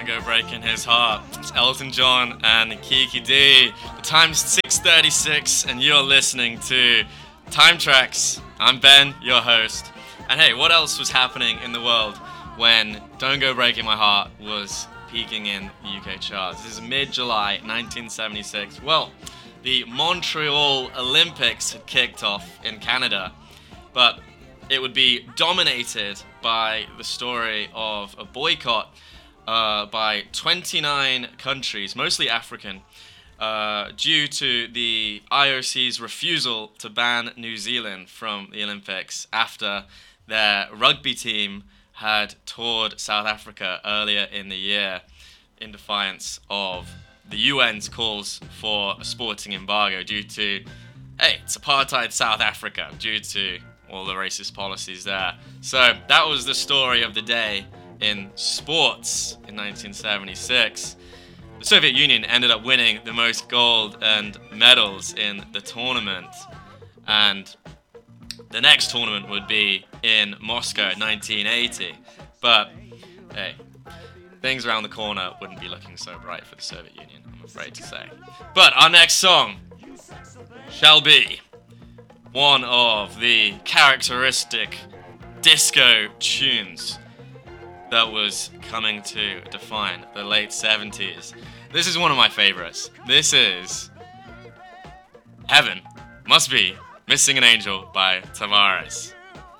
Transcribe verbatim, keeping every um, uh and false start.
Don't Go Breaking His Heart. It's Elton John and Kiki D. The time's six thirty-six and you're listening to Time Tracks. I'm Ben, your host. And hey, what else was happening in the world when Don't Go Breaking My Heart was peaking in the U K charts? This is mid-July nineteen seventy-six. Well, the Montreal Olympics had kicked off in Canada, but it would be dominated by the story of a boycott uh, by twenty-nine countries, mostly African, uh, due to the I O C's refusal to ban New Zealand from the Olympics after their rugby team had toured South Africa earlier in the year in defiance of the U N's calls for a sporting embargo due to, hey, it's apartheid South Africa, due to all the racist policies there. So that was the story of the day in sports in nineteen seventy-six. The Soviet Union ended up winning the most gold and medals in the tournament. And the next tournament would be in Moscow in nineteen eighty. But, hey, things around the corner wouldn't be looking so bright for the Soviet Union, I'm afraid to say. But our next song shall be one of the characteristic disco tunes that was coming to define the late seventies. This is one of my favorites. This is Heaven Must Be Missing an Angel by Tavares.